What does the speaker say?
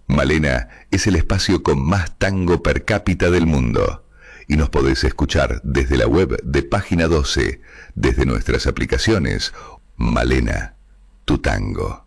Malena es el espacio con más tango per cápita del mundo. Y nos podés escuchar desde la web de Página 12, desde nuestras aplicaciones. Malena, tu tango.